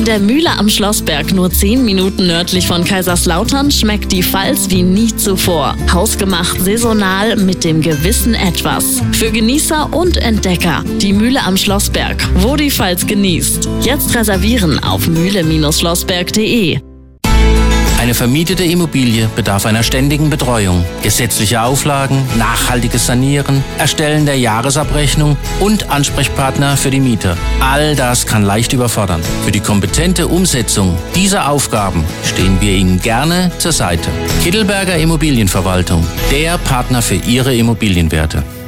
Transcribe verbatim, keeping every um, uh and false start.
In der Mühle am Schlossberg, nur zehn Minuten nördlich von Kaiserslautern, schmeckt die Pfalz wie nie zuvor. Hausgemacht, saisonal, mit dem gewissen Etwas. Für Genießer und Entdecker. Die Mühle am Schlossberg, wo die Pfalz genießt. Jetzt reservieren auf mühle Schlossberg punkt de. Eine vermietete Immobilie bedarf einer ständigen Betreuung, gesetzliche Auflagen, nachhaltiges Sanieren, Erstellen der Jahresabrechnung und Ansprechpartner für die Mieter. All das kann leicht überfordern. Für die kompetente Umsetzung dieser Aufgaben stehen wir Ihnen gerne zur Seite. Kittelberger Immobilienverwaltung, der Partner für Ihre Immobilienwerte.